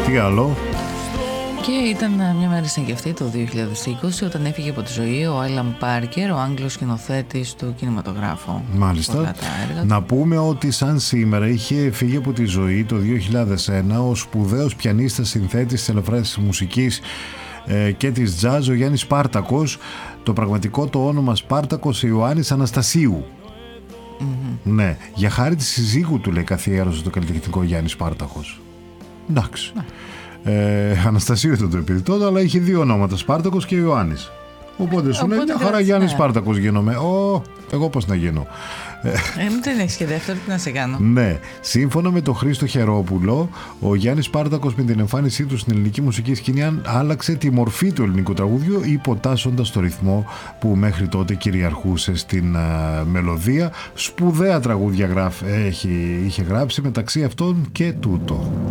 Τι άλλο? Και ήταν μια μέρα σαν και αυτή το 2020 όταν έφυγε από τη ζωή ο Άιλαν Πάρκερ, ο Άγγλος σκηνοθέτης του κινηματογράφου. Μάλιστα. Να πούμε ότι σαν σήμερα είχε φύγει από τη ζωή το 2001 ο σπουδαίος πιανίστας, συνθέτης της ελαφράς μουσικής και της τζάζ, ο Γιάννης Σπάρτακος. Το πραγματικό το όνομα Σπάρτακος Ιωάννης Αναστασίου. Ναι, για χάρη της συζύγου του, λέει, καθιέρωσε το καλλιτεχνικό Γιάννης Σπάρτακος. Εντάξει. Αναστασίου ήταν το επιδιτό, αλλά είχε δύο ονόματα, Σπάρτακος και Ιωάννης. Οπότε σου λέει μια χαρά Γιάννης Σπάρτακος γίνομαι. Εγώ πώς να γίνω? Δεν έχεις και δεύτερο, τι να σε κάνω. Ναι, σύμφωνα με τον Χρήστο Χερόπουλο, ο Γιάννης Σπάρτακος με την εμφάνισή του στην ελληνική μουσική σκηνή άλλαξε τη μορφή του ελληνικού τραγουδιού, υποτάσσοντας το ρυθμό που μέχρι τότε κυριαρχούσε στην μελωδία. Σπουδαία τραγούδια είχε γράψει, μεταξύ αυτών και τούτο.